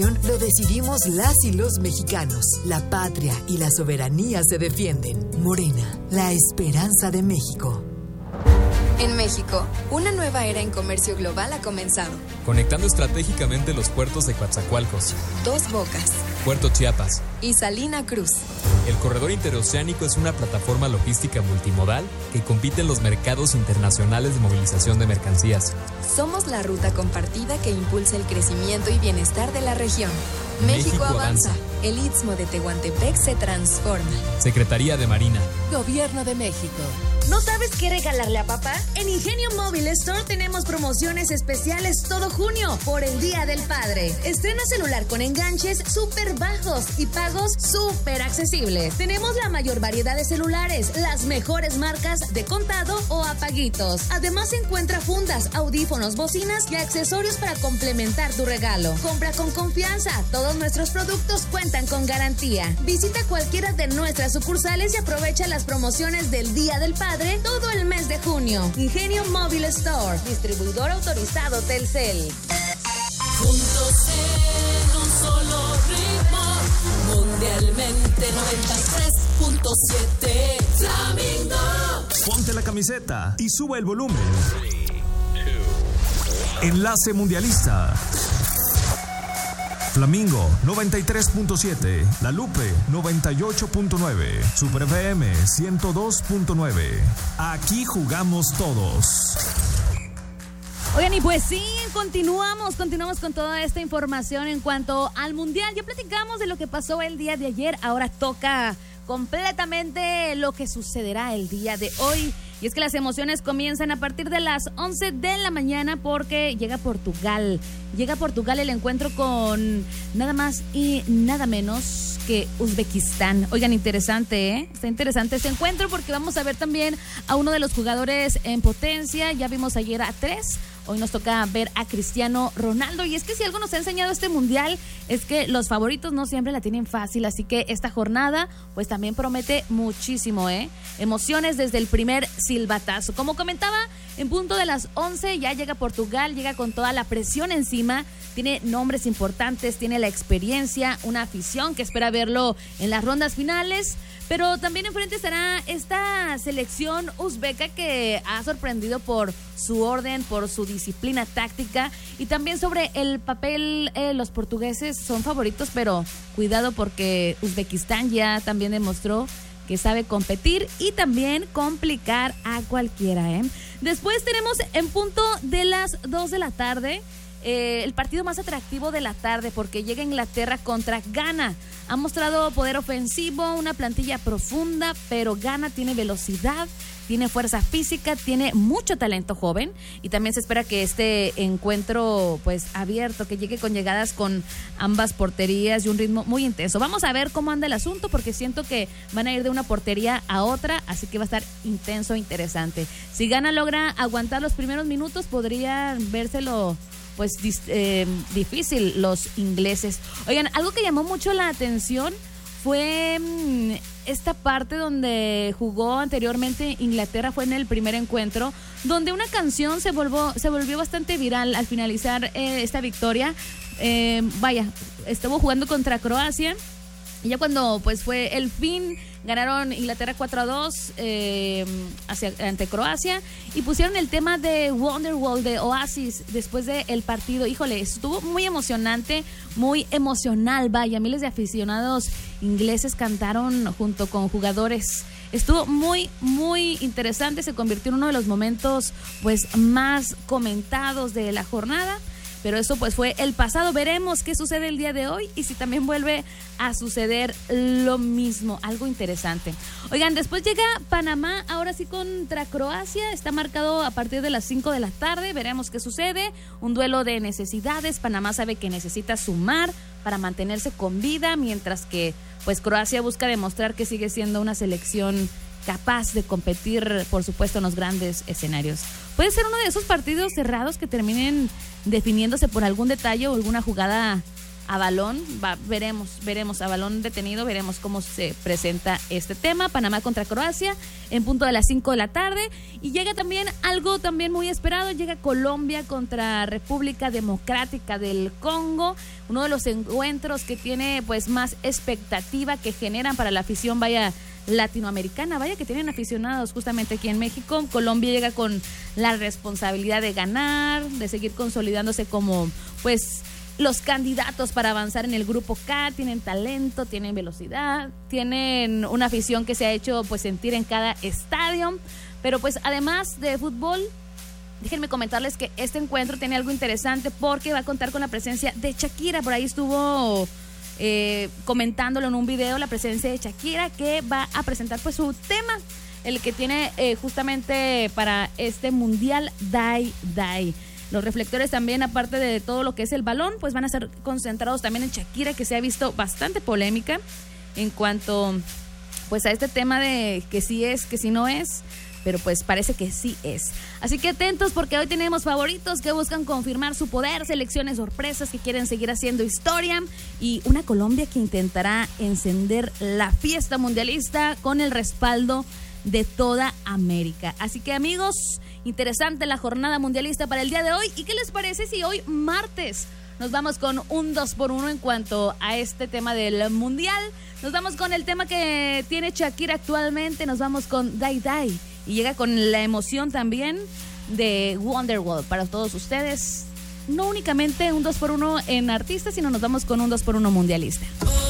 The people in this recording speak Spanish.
selección lo decidimos las y los mexicanos. La patria y la soberanía se defienden. Morena, la esperanza de México. En México, una nueva era en comercio global ha comenzado. Conectando estratégicamente los puertos de Coatzacoalcos, Dos Bocas, Puerto Chiapas y Salina Cruz. El corredor interoceánico es una plataforma logística multimodal que compite en los mercados internacionales de movilización de mercancías. Somos la ruta compartida que impulsa el crecimiento y bienestar de la región. México avanza. El Istmo de Tehuantepec se transforma. Secretaría de Marina. Gobierno de México. ¿No sabes qué regalarle a papá? En Ingenio Móvil Store tenemos promociones especiales todo junio por el Día del Padre. Estrena celular con enganches súper bajos y pagos súper accesibles. Tenemos la mayor variedad de celulares, las mejores marcas de contado o a paguitos. Además encuentra fundas, audífonos, bocinas y accesorios para complementar tu regalo. Compra con confianza. Todos nuestros productos cuentan con garantía. Visita cualquiera de nuestras sucursales y aprovecha las promociones del Día del Padre todo el mes de junio. Ingenio Móvil Store, distribuidor autorizado Telcel. Juntos en un solo ritmo, mundialmente 93.7 Flamingo. Ponte la camiseta y sube el volumen. 3, 2, Enlace Mundialista. Flamingo 93.7, La Lupe 98.9, Super FM 102.9. Aquí jugamos todos. Oigan, y pues sí, continuamos con toda esta información en cuanto al Mundial. Ya platicamos de lo que pasó el día de ayer, ahora toca completamente lo que sucederá el día de hoy. Y es que las emociones comienzan a partir de las 11 de la mañana porque llega Portugal. Llega Portugal el encuentro con nada más y nada menos que Uzbekistán. Oigan, interesante, ¿eh? Está interesante este encuentro porque vamos a ver también a uno de los jugadores en potencia. Ya vimos ayer a 3. Hoy nos toca ver a Cristiano Ronaldo. Y es que si algo nos ha enseñado este mundial es que los favoritos no siempre la tienen fácil. Así que esta jornada pues también promete muchísimo, ¿eh? Emociones desde el primer silbatazo. Como comentaba, en punto de las 11 ya llega Portugal, llega con toda la presión encima. Tiene nombres importantes, tiene la experiencia, una afición que espera verlo en las rondas finales. Pero también enfrente estará esta selección uzbeca que ha sorprendido por su orden, por su disciplina táctica y también sobre el papel. Los portugueses son favoritos, pero cuidado porque Uzbekistán ya también demostró que sabe competir y también complicar a cualquiera, ¿eh? Después tenemos en punto de las 2 de la tarde el partido más atractivo de la tarde porque llega Inglaterra contra Ghana. Ha mostrado poder ofensivo, una plantilla profunda, pero Ghana tiene velocidad, tiene fuerza física, tiene mucho talento joven y también se espera que este encuentro pues abierto, que llegue con llegadas con ambas porterías y un ritmo muy intenso. Vamos a ver cómo anda el asunto porque siento que van a ir de una portería a otra, así que va a estar intenso, interesante. Si Ghana logra aguantar los primeros minutos, podría vérselo pues difícil los ingleses. Oigan, algo que llamó mucho la atención fue esta parte donde jugó anteriormente Inglaterra, fue en el primer encuentro, donde una canción se volvió bastante viral al finalizar esta victoria. Estuvo jugando contra Croacia y ya cuando pues fue el fin, ganaron Inglaterra 4-2 ante Croacia y pusieron el tema de Wonderwall de Oasis después del partido. Híjole, estuvo muy emocionante, muy emocional, vaya, miles de aficionados ingleses cantaron junto con jugadores. Estuvo muy, muy interesante, se convirtió en uno de los momentos pues más comentados de la jornada. Pero eso pues fue el pasado. Veremos qué sucede el día de hoy y si también vuelve a suceder lo mismo. Algo interesante. Oigan, después llega Panamá, ahora sí contra Croacia. Está marcado a partir de las 5 de la tarde. Veremos qué sucede. Un duelo de necesidades. Panamá sabe que necesita sumar para mantenerse con vida, mientras que pues Croacia busca demostrar que sigue siendo una selección capaz de competir, por supuesto, en los grandes escenarios. Puede ser uno de esos partidos cerrados que terminen definiéndose por algún detalle o alguna jugada a balón, veremos a balón detenido, veremos cómo se presenta este tema. Panamá contra Croacia en punto de las 5 de la tarde, y llega también algo también muy esperado, llega Colombia contra República Democrática del Congo, uno de los encuentros que tiene pues más expectativa que generan para la afición latinoamericana, vaya que tienen aficionados justamente aquí en México. Colombia llega con la responsabilidad de ganar, de seguir consolidándose como pues los candidatos para avanzar en el grupo K. Tienen talento, tienen velocidad, tienen una afición que se ha hecho pues sentir en cada estadio, pero pues además de fútbol, déjenme comentarles que este encuentro tiene algo interesante porque va a contar con la presencia de Shakira. Por ahí estuvo comentándolo en un video, la presencia de Shakira, que va a presentar pues su tema, el que tiene justamente para este mundial, Die Die. Los reflectores también, aparte de todo lo que es el balón, pues van a ser concentrados también en Shakira, que se ha visto bastante polémica en cuanto pues a este tema de que sí es, que sí no es, pero pues parece que sí es. Así que atentos, porque hoy tenemos favoritos que buscan confirmar su poder, selecciones sorpresas que quieren seguir haciendo historia, y una Colombia que intentará encender la fiesta mundialista con el respaldo de toda América. Así que, amigos, interesante la jornada mundialista para el día de hoy. ¿Y qué les parece si hoy martes nos vamos con un 2x1 en cuanto a este tema del mundial? Nos vamos con el tema que tiene Shakira actualmente, nos vamos con Die Die, y llega con la emoción también de Wonderwall para todos ustedes. No únicamente un 2x1 en artistas, sino nos vamos con un 2x1 mundialista.